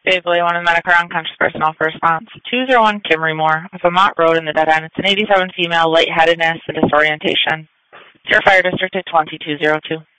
Fayetteville 1 in Medicare, unconscious person, all for response. 201 Kimmery Moore, off of Mott Road in the dead end. It's an 87 female, lightheadedness and disorientation. Your fire district at 2202.